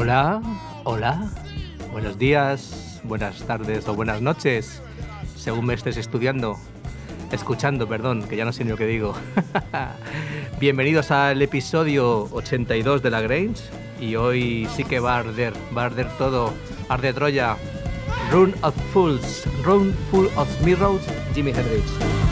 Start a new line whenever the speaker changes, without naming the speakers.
Hola, hola, buenos días, buenas tardes o buenas noches, según me estés escuchando, perdón, que ya no sé ni lo que digo. Bienvenidos al episodio 82 de La Grange, y hoy sí que va a arder todo, arde Troya. Run of Fools, Run Full of Mirrors, Jimi Hendrix.